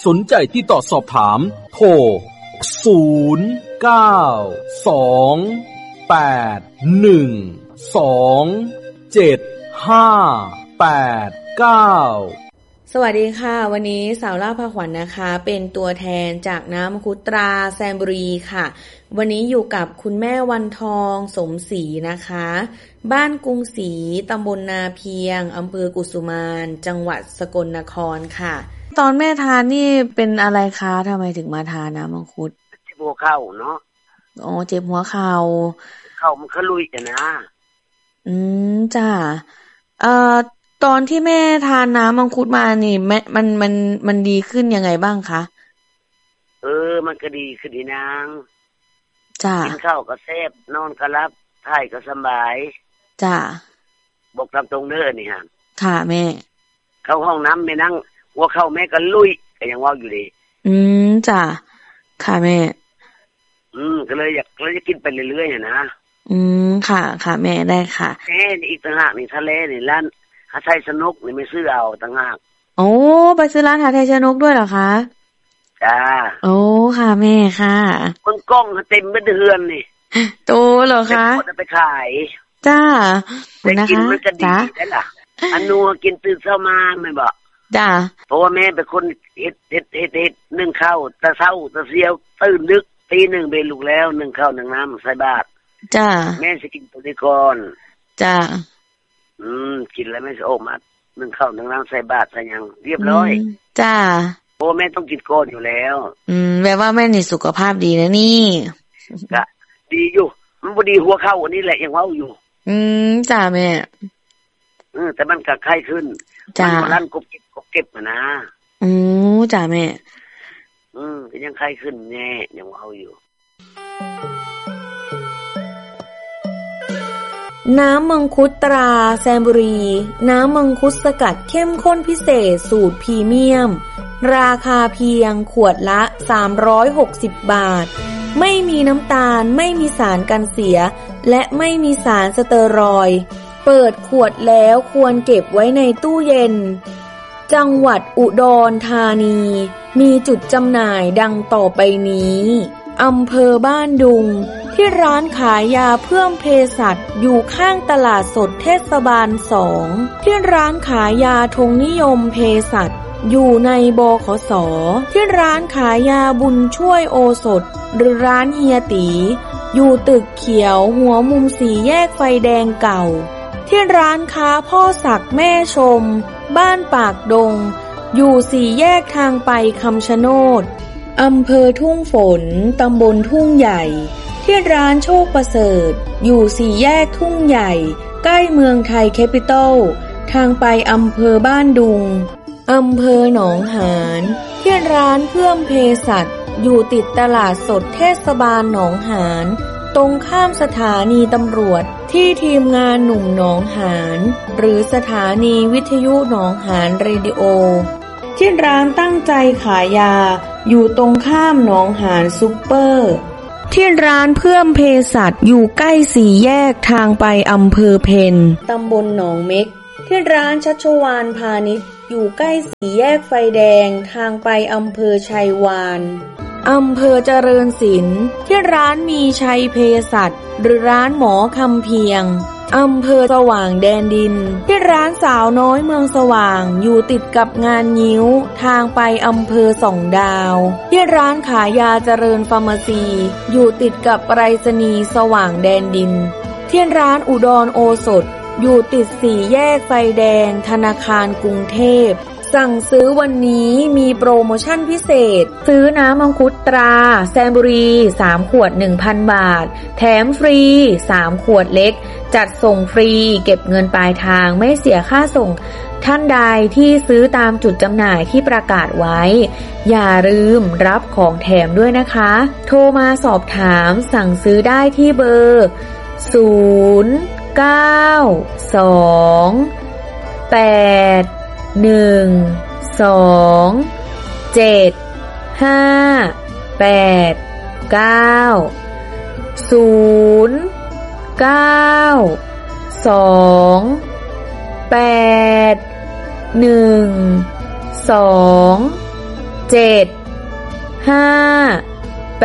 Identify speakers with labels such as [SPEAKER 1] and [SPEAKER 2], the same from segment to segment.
[SPEAKER 1] สนใจที่ต่อสอบถามโทร
[SPEAKER 2] สวัสดีค่ะวันนี้สาวล่าพาขวัญนะคะเป็นตัวแทนจากน้ำมังคุดตราแซมบุรีค่ะวันนี้อยู่กับคุณแม่วันทองสมศรีนะคะบ้านกรุงศรีตำบลนาเพียงอำเภอกุสุมานจังหวัดสกลนครค่ะตอนแม่ทานนี่เป็นอะไรคะทำไมถึงมาทานน้ำมังคุด
[SPEAKER 3] เจ็บหัวเข่าเนาะ
[SPEAKER 2] อ๋อเจ็บหัวเข่า
[SPEAKER 3] มันขลุยกันนะ
[SPEAKER 2] จ้าตอนที่แม่ทานน้ำมังคุดมานี่แม่มันดีขึ้นยังไงบ้างคะ
[SPEAKER 3] มันก็ดีขึ้นดีนาง
[SPEAKER 2] จ้า
[SPEAKER 3] กินข้าวก็แซ่บนอนก็รับถ่ายก็สบาย
[SPEAKER 2] จ้า
[SPEAKER 3] บอกตามตรงเด้อนี่ฮะ
[SPEAKER 2] ค่ะแม่
[SPEAKER 3] เข้าห้องน้ำไม่นั่งหัวเข้าแม่ก็ลุยก็ยังว่าอยู่ดี
[SPEAKER 2] จ้าค่ะแม่
[SPEAKER 3] ก็เลยอยากกินไปเรื่อยๆนะ
[SPEAKER 2] ค่ะแม่ได้ค่ะ
[SPEAKER 3] นี่อีกต่างหากนี่ทะเลนี่ร้านหาไทยสนุกนี่ไม่ซื้อเอาต่างหาก
[SPEAKER 2] โอ้ไปซื้อร้านหาไทยสนุกด้วยเหรอคะ
[SPEAKER 3] จ้า
[SPEAKER 2] โอ้ค่ะแม่ค่ะ
[SPEAKER 3] คนกล้องเต็มไปเดือนนี่
[SPEAKER 2] โตเหรอคะ
[SPEAKER 3] จะไปขาย
[SPEAKER 2] จ้า
[SPEAKER 3] แต่กินมันก็ดีได้ล่ะอันนัวกินตื่นเช้ามาไม่บอก
[SPEAKER 2] จ้า
[SPEAKER 3] เพราะว่าแม่เป็นคนเฮ็ดนึ่งข้าวตะเช้าตะเสียวตื่นดึกตีหนึ่งเบลูกแล้วนึ่งข้าวนึ่งน้ำใส่บาตร
[SPEAKER 2] จ้า
[SPEAKER 3] แม่จะกินตัวนี้ก่อน
[SPEAKER 2] จ้า
[SPEAKER 3] กินแล้วแม่จะออกมานึ่งข้าวนึ่งน้ำใส่บาตรใส่ยังเรียบร้อย
[SPEAKER 2] จ้า
[SPEAKER 3] เพราะแม่ต้องกินก่อนอยู่แล้ว
[SPEAKER 2] แปลว่าแม่นี่สุขภาพดีนะนี่
[SPEAKER 3] ก็ดีอยู่มันบ่ดีหัวเข้าอันนี้แหละยังเว้าอยู่
[SPEAKER 2] จ้าแม่
[SPEAKER 3] แต่มันก็ไข้ขึ้น
[SPEAKER 2] จ้า
[SPEAKER 3] ลั่นกบเก็บนะ
[SPEAKER 2] จ้าแม่
[SPEAKER 3] ก็ยังไข้ขึ้นแน่ยังเว้าอยู่
[SPEAKER 2] น้ำมังคุดตราแซมบุรีน้ำมังคุดสกัดเข้มข้นพิเศษสูตรพรีเมียมราคาเพียงขวดละ360บาทไม่มีน้ำตาลไม่มีสารกันเสียและไม่มีสารสเตอรอยด์เปิดขวดแล้วควรเก็บไว้ในตู้เย็นจังหวัดอุดรธานีมีจุดจำหน่ายดังต่อไปนี้อำเภอบ้านดุงที่ร้านขายยาเพื่อมเภสัชอยู่ข้างตลาดสดเทศบาล2ที่ร้านขายยาธงนิยมเภสัชอยู่ในบขส.ที่ร้านขายยาบุญช่วยโอสถหรือร้านเฮียตีอยู่ตึกเขียวหัวมุมสี่แยกไฟแดงเก่าที่ร้านค้าพ่อศักดิ์แม่ชมบ้านปากดงอยู่สี่แยกทางไปคำชะโนดอำเภอทุ่งฝนตำบลทุ่งใหญ่ที่ร้านโชคประเสริฐอยู่สี่แยกทุ่งใหญ่ใกล้เมืองไทยแคปิตอลทางไปอำเภอบ้านดุงอำเภอหนองหานที่ร้านเพื่อมเภสัชอยู่ติดตลาดสดเทศบาลหนองหานตรงข้ามสถานีตำรวจที่ทีมงานหนุ่มหนองหานหรือสถานีวิทยุหนองหานเรดิโอที่ร้านตั้งใจขายยาอยู่ตรงข้ามหนองหานซุปเปอร์ที่ร้านเพื่อมเภสัชอยู่ใกล้สี่แยกทางไปอำเภอเพ็ญตำบลหนองเม็กที่ร้านชัชวาลพาณิชย์อยู่ใกล้สี่แยกไฟแดงทางไปอำเภอชัยวานอำเภอเจริญศิลป์ที่ร้านมีชัยเภสัชหรือร้านหมอคำเพียงอำเภอสว่างแดนดินที่ร้านสาวน้อยเมืองสว่างอยู่ติดกับงานงิ้วทางไปอำเภอส่องดาวที่ร้านขายยาเจริญฟาร์มาซีอยู่ติดกับไปรษณีย์สว่างแดนดินที่ร้านอุดรโอสถอยู่ติดสี่แยกไฟแดงธนาคารกรุงเทพสั่งซื้อวันนี้มีโปรโมชั่นพิเศษซื้อน้ำมังคุดตราแซมบุรี3ขวด 1,000 บาทแถมฟรี3ขวดเล็กจัดส่งฟรีเก็บเงินปลายทางไม่เสียค่าส่งท่านใดที่ซื้อตามจุดจำหน่ายที่ประกาศไว้อย่าลืมรับของแถมด้วยนะคะโทรมาสอบถามสั่งซื้อได้ที่เบอร์ 7 5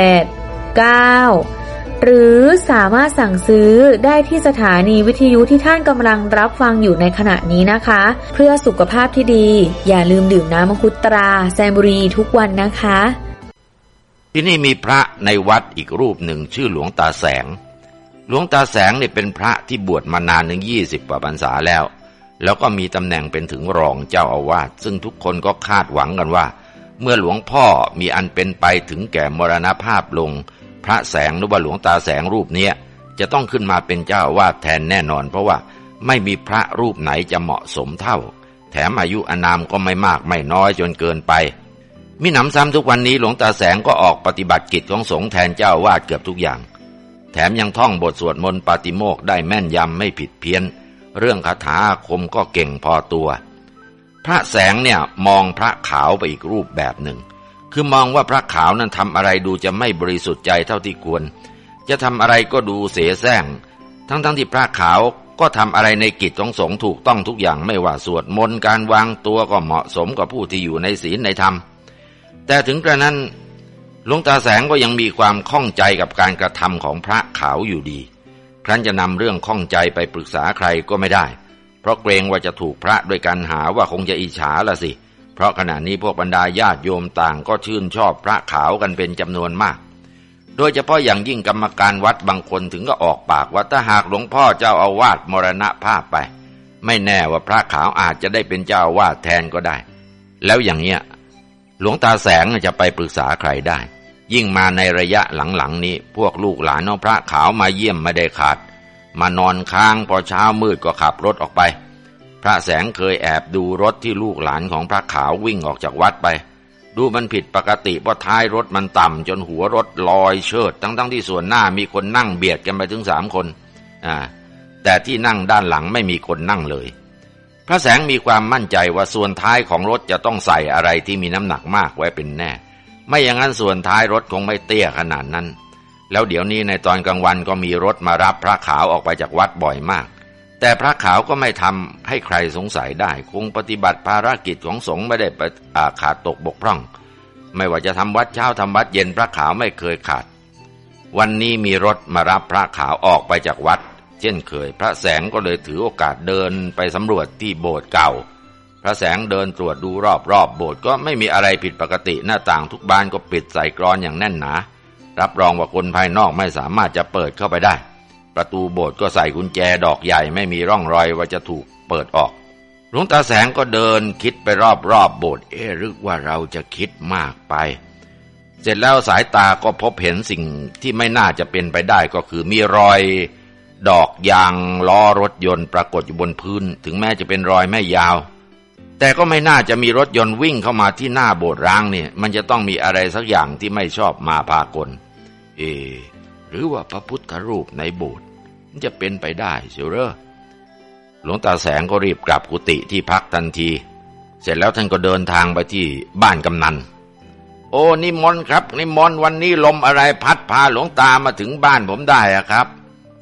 [SPEAKER 2] 8 9หรือสามารถสั่งซื้อได้ที่สถานีวิทยุที่ท่านกำลังรับฟังอยู่ในขณะนี้นะคะเพื่อสุขภาพที่ดีอย่าลืมดื่มน้ำมังคุดตราแซมบุรีทุกวันนะคะ
[SPEAKER 4] ที่นี่มีพระในวัดอีกรูปหนึ่งชื่อหลวงตาแสงหลวงตาแสงนี่เป็นพระที่บวชมานานถึง20 กว่าพรรษาแล้วก็มีตำแหน่งเป็นถึงรองเจ้าอาวาสซึ่งทุกคนก็คาดหวังกันว่าเมื่อหลวงพ่อมีอันเป็นไปถึงแก่มรณภาพลงพระแสงหรือว่าหลวงตาแสงรูปนี้จะต้องขึ้นมาเป็นเจ้าอาวาสแทนแน่นอนเพราะว่าไม่มีพระรูปไหนจะเหมาะสมเท่าแถมอายุอานามก็ไม่มากไม่น้อยจนเกินไปมิหนำซ้ำทุกวันนี้หลวงตาแสงก็ออกปฏิบัติกิจของสงฆ์แทนเจ้าอาวาสเกือบทุกอย่างแถมยังท่องบทสวดมนต์ปาติโมกข์ได้แม่นยำไม่ผิดเพี้ยนเรื่องคาถาอาคมก็เก่งพอตัวพระแสงเนี่ยมองพระขาวไปอีกรูปแบบหนึ่งคือมองว่าพระขาวนั้นทำอะไรดูจะไม่บริสุทธิ์ใจเท่าที่ควรจะทำอะไรก็ดูเสแสร้งทั้งที่พระขาวก็ทำอะไรในกิจของสงฆ์ถูกต้องทุกอย่างไม่ว่าสวดมนต์การวางตัวก็เหมาะสมกับผู้ที่อยู่ในศีลในธรรมแต่ถึงกระนั้นหลวงตาแสงก็ยังมีความข้องใจกับการกระทำของพระขาวอยู่ดีครั้นจะนำเรื่องข้องใจไปปรึกษาใครก็ไม่ได้เพราะเกรงว่าจะถูกพระด้วยกันหาว่าคงจะอิจฉาละสิเพราะขณะนี้พวกบรรดาญาติโยมต่างก็ชื่นชอบพระขาวกันเป็นจำนวนมากโดยเฉพาะอย่างยิ่งกรรมการวัดบางคนถึงก็ออกปากว่าถ้าหากหลวงพ่อเจ้าอาวาสมรณภาพไปไม่แน่ว่าพระขาวอาจจะได้เป็นเจ้าอาวาสแทนก็ได้แล้วอย่างเนี้ยหลวงตาแสงจะไปปรึกษาใครได้ยิ่งมาในระยะหลังๆนี้พวกลูกหลานของพระขาวมาเยี่ยมไม่ได้ขาดมานอนค้างพอเช้ามืดก็ขับรถออกไปพระแสงเคยแอบดูรถที่ลูกหลานของพระขาววิ่งออกจากวัดไปดูมันผิดปกติเพราะท้ายรถมันต่ำจนหัวรถลอยเชิดทั้งที่ส่วนหน้ามีคนนั่งเบียดกันไปถึง3 คนแต่ที่นั่งด้านหลังไม่มีคนนั่งเลยพระแสงมีความมั่นใจว่าส่วนท้ายของรถจะต้องใส่อะไรที่มีน้ำหนักมากไว้เป็นแน่ไม่อย่างนั้นส่วนท้ายรถคงไม่เตี้ยขนาดนั้นแล้วเดี๋ยวนี้ในตอนกลางวันก็มีรถมารับพระขาวออกไปจากวัดบ่อยมากแต่พระขาวก็ไม่ทำให้ใครสงสัยได้คงปฏิบัติภารกิจของสงฆ์ไม่ได้ขาดตกบกพร่องไม่ว่าจะทำวัดเช้าทำวัดเย็นพระขาวไม่เคยขาดวันนี้มีรถมารับพระขาวออกไปจากวัดเช่นเคยพระแสงก็เลยถือโอกาสเดินไปสำรวจที่โบสถ์เก่าพระแสงเดินตรวจดูรอบโบสถ์ก็ไม่มีอะไรผิดปกติหน้าต่างทุกบานก็ปิดใส่กรอนอย่างแน่นหนารับรองว่าคนภายนอกไม่สามารถจะเปิดเข้าไปได้ประตูโบสถ์ก็ใส่กุญแจดอกใหญ่ไม่มีร่องรอยว่าจะถูกเปิดออกหลวงตาแสงก็เดินคิดไปรอบโบสถ์หรือว่าเราจะคิดมากไปเสร็จแล้วสายตาก็พบเห็นสิ่งที่ไม่น่าจะเป็นไปได้ก็คือมีรอยดอกยางล้อรถยนต์ปรากฏอยู่บนพื้นถึงแม้จะเป็นรอยไม่ยาวแต่ก็ไม่น่าจะมีรถยนต์วิ่งเข้ามาที่หน้าโบสถ์ร้างเนี่ยมันจะต้องมีอะไรสักอย่างที่ไม่ชอบมาพากลหรือว่าพระพุทธรูปในโบสถ์มันจะเป็นไปได้เชียวเหรอหลวงตาแสงก็รีบกลับกุฏิที่พักทันทีเสร็จแล้วท่านก็เดินทางไปที่บ้านกำนันโอ้นิมนต์ครับนิมนต์วันนี้ลมอะไรพัดพาหลวงตามาถึงบ้านผมได้อะครับ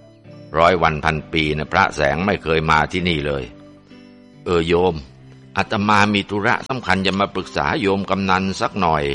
[SPEAKER 4] 100 วันพันปีนะพระแสงไม่เคยมาที่นี่เลยโยมอาตมามีธุระสำคัญจะมาปรึกษาโยมกำนันสักหน่อย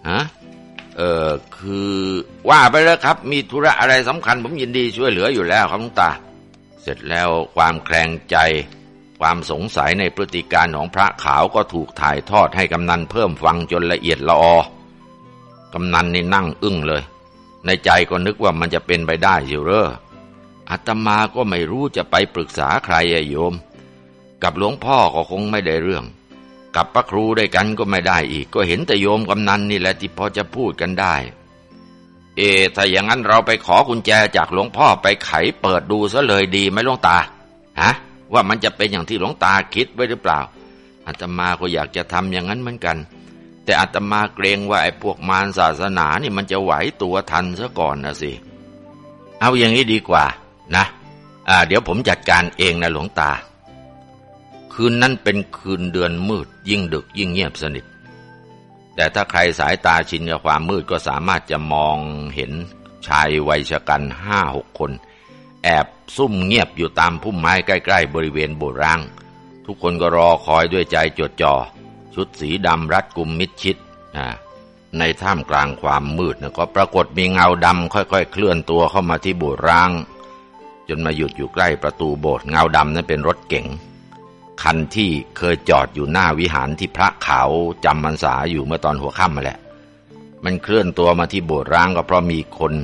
[SPEAKER 4] คือว่าไปแล้วครับมีธุระอะไรสำคัญผมยินดีช่วยเหลืออยู่แล้วครับหลวงตาเสร็จแล้วความแคลงใจความสงสัยในพฤติการของพระขาวก็ถูกถ่ายทอดให้กำนันเพิ่มฟังจนละเอียดละออกำนันนี่นั่งอึ้งเลยในใจก็นึกว่ามันจะเป็นไปได้อยู่เหรออาตมาก็ไม่รู้จะไปปรึกษาใครโยมกับหลวงพ่อก็คงไม่ได้เรื่องกับพระครูด้วยกันก็ไม่ได้อีกก็เห็นแต่โยมกำนันนี่แหละที่พอจะพูดกันได้ถ้าอย่างนั้นเราไปขอกุญแจจากหลวงพ่อไปไขเปิดดูซะเลยดีไหมหลวงตาว่ามันจะเป็นอย่างที่หลวงตาคิดไว้หรือเปล่าอาตมาก็อยากจะทำอย่างนั้นเหมือนกันแต่อาตมาเกรงว่าไอ้พวกมารศาสนานี่มันจะไหวตัวทันซะก่อนนะสิเอาอย่างนี้ดีกว่านะเดี๋ยวผมจัดการเองนะหลวงตาคืนนั้นเป็นคืนเดือนมืดยิ่งดึกยิ่งเงียบสนิทแต่ถ้าใครสายตาชินกับความมืดก็สามารถจะมองเห็นชายวัยชกัน 5-6 คนแอบซุ่มเงียบอยู่ตามพุ่มไม้ใกล้ๆบริเวณโบสถ์ร้างทุกคนก็รอคอยด้วยใจจดจ่อชุดสีดำรัดกุมมิดชิดในท่ามกลางความมืดก็ปรากฏมีเงาดำค่อยๆเคลื่อนตัวเข้ามาที่โบสถ์ร้างจนมาหยุดอยู่ใกล้ประตูโบสถ์เงาดำนั้นเป็นรถเก๋งคันที่เคยจอดอยู่หน้าวิหารที่พระขาวจำพรรษาอยู่เมื่อตอนหัวค่ำมาแหละมันเคลื่อนตัวมาที่โบสถ์ร้างก็เพราะมีคน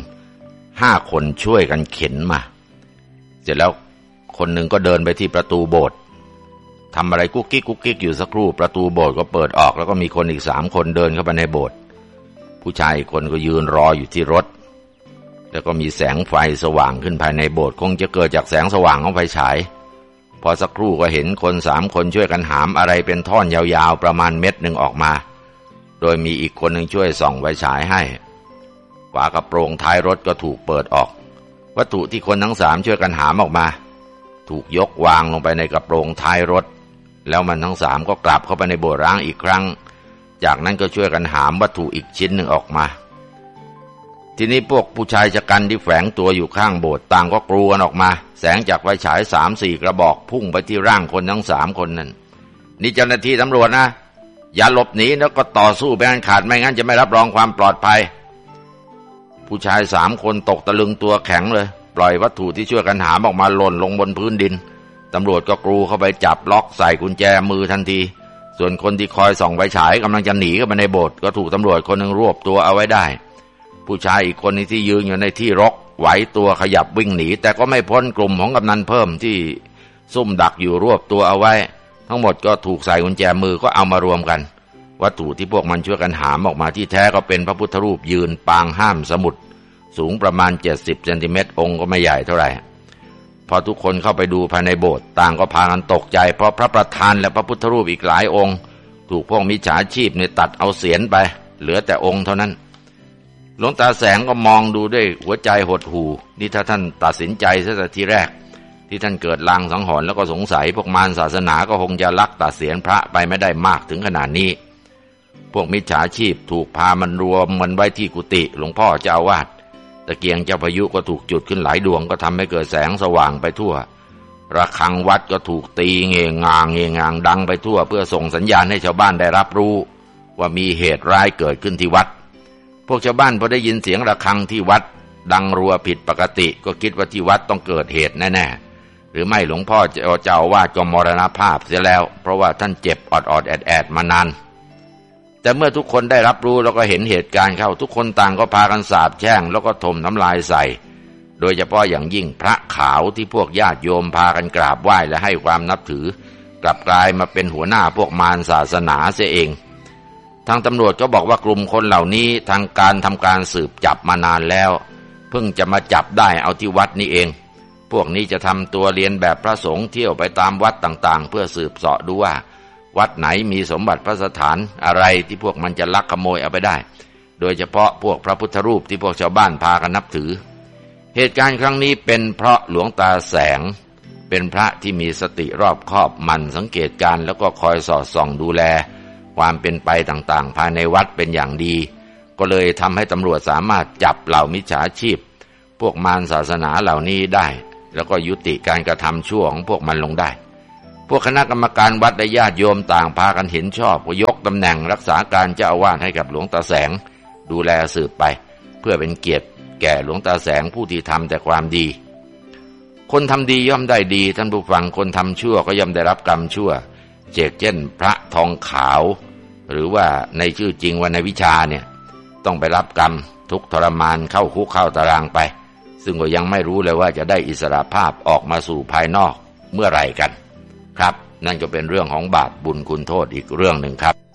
[SPEAKER 4] 5 คนช่วยกันเข็นมาเสร็จแล้วคนหนึ่งก็เดินไปที่ประตูโบสถ์ทำอะไรกุ๊กกิ๊กกุ๊กกิ๊กอยู่สักครู่ประตูโบสถ์ก็เปิดออกแล้วก็มีคนอีก3 คนเดินเข้าไปในโบสถ์ผู้ชายอีกคนก็ยืนรออยู่ที่รถแล้วก็มีแสงไฟสว่างขึ้นภายในโบสถ์คงจะเกิดจากแสงสว่างของไฟฉายพอสักครู่ก็เห็นคน3 คนช่วยกันหามอะไรเป็นท่อนยาวๆประมาณ1 เมตรออกมาโดยมีอีกคนหนึ่งช่วยส่องไฟฉายให้ฝากระโปรงท้ายรถก็ถูกเปิดออกวัตถุที่คนทั้ง3ช่วยกันหามออกมาถูกยกวางลงไปในกระโปรงท้ายรถแล้วมันทั้ง3ก็กลับเข้าไปในโบสถ์ร้างอีกครั้งจากนั้นก็ช่วยกันหามวัตถุอีกชิ้นหนึ่งออกมาทีนี้พวกผู้ชายชะกันที่แฝงตัวอยู่ข้างโบสถ์ต่างก็กรูกันออกมาแสงจากไฟฉาย 3-4 กระบอกพุ่งไปที่ร่างคนทั้ง3 คนนั้นนี่เจ้าหน้าที่ตำรวจนะอย่าหลบหนีแล้วก็ต่อสู้เป็นอันขาดไม่งั้นจะไม่รับรองความปลอดภัยผู้ชาย3 คนตกตะลึงตัวแข็งเลยปล่อยวัตถุที่ช่วยกันหามออกมาหล่นลงบนพื้นดินตำรวจก็กรูเข้าไปจับล็อกใส่กุญแจมือทันทีส่วนคนที่คอยส่องไฟฉายกำลังจะหนีเข้าไปในโบสถ์ก็ถูกตำรวจคนหนึ่งรวบตัวเอาไว้ได้ผู้ชายอีกคนที่ยืนอยู่ในที่รกไหวตัวขยับวิ่งหนีแต่ก็ไม่พ้นกลุ่มของกำนันเพิ่มที่ซุ่มดักอยู่รวบตัวเอาไว้ทั้งหมดก็ถูกใส่กุญแจมือก็เอามารวมกันวัตถุที่พวกมันช่วยกันหามออกมาที่แท้ก็เป็นพระพุทธรูปยืนปางห้ามสมุทรสูงประมาณ70 เซนติเมตรองค์ก็ไม่ใหญ่เท่าไหร่พอทุกคนเข้าไปดูภายในโบสถ์ต่างก็พากันตกใจเพราะพระประธานและพระพุทธรูปอีกหลายองค์ถูกพวกมิจฉาชีพตัดเอาเศียรไปเหลือแต่องค์เท่านั้นหลวงตาแสงก็มองดูด้วยหัวใจหดหู่นี่ถ้าท่านตัดสินใจซะแต่ทีแรกที่ท่านเกิดลางสังหรณ์แล้วก็สงสัยพวกมารศาสนาก็คงจะลักตัดเศียรพระไปไม่ได้มากถึงขนาดนี้พวกมิจฉาชีพถูกพามันรวมมันไว้ที่กุฏิหลวงพ่อเจ้าอาวาสตะเกียงเจ้าพายุก็ถูกจุดขึ้นหลายดวงก็ทำให้เกิดแสงสว่างไปทั่วระฆังวัดก็ถูกตีเงงางดังไปทั่วเพื่อส่งสัญญาณให้ชาวบ้านได้รับรู้ว่ามีเหตุร้ายเกิดขึ้นที่วัดพวกชาวบ้านพอได้ยินเสียงระฆังที่วัดดังรัวผิดปกติก็คิดว่าที่วัดต้องเกิดเหตุแน่ๆหรือไม่หลวงพ่อเจ้าอาวาสก็มรณภาพเสียแล้วเพราะว่าท่านเจ็บออดแอดมานานแต่เมื่อทุกคนได้รับรู้แล้วก็เห็นเหตุการณ์เข้าทุกคนต่างก็พากันสาปแช่งแล้วก็ถมน้ำลายใส่โดยเฉพาะอย่างยิ่งพระขาวที่พวกญาติโยมพากันกราบไหว้และให้ความนับถือกลับกลายมาเป็นหัวหน้าพวกมารศาสนาเสียเองทางตำรวจก็บอกว่ากลุ่มคนเหล่านี้ทางการทำการสืบจับมานานแล้วเพิ่งจะมาจับได้เอาที่วัดนี้เองพวกนี้จะทำตัวเรียนแบบพระสงฆ์เที่ยวไปตามวัดต่างๆเพื่อสืบเสาะดูว่าวัดไหนมีสมบัติพระสถานอะไรที่พวกมันจะลักขโมยเอาไปได้โดยเฉพาะพวกพระพุทธรูปที่พวกชาวบ้านพากันนับถือเหตุการณ์ครั้งนี้เป็นเพราะหลวงตาแสงเป็นพระที่มีสติรอบคอบหมั่นสังเกตการแล้วก็คอยสอดส่องดูแลความเป็นไปต่างๆภายในวัดเป็นอย่างดีก็เลยทำให้ตำรวจสามารถจับเหล่ามิจฉาชีพพวกมารศาสนาเหล่านี้ได้แล้วก็ยุติการกระทำชั่วของพวกมันลงได้พวกคณะกรรมการวัดและญาติโยมต่างพากันเห็นชอบก็ยกตำแหน่งรักษาการเจ้าอาวาสให้กับหลวงตาแสงดูแลสืบไปเพื่อเป็นเกียรติแก่หลวงตาแสงผู้ที่ทำแต่ความดีคนทำดีย่อมได้ดีท่านผู้ฟังคนทำชั่วก็ย่อมได้รับกรรมชั่วเช่นพระทองขาวหรือว่าในชื่อจริงว่านายวิชาเนี่ยต้องไปรับกรรมทุกข์ทรมานเข้าคุกเข้าตารางไปซึ่งก็ยังไม่รู้เลยว่าจะได้อิสรภาพออกมาสู่ภายนอกเมื่อไหร่กันครับนั่นก็เป็นเรื่องของบาปบุญคุณโทษอีกเรื่องหนึ่งครับ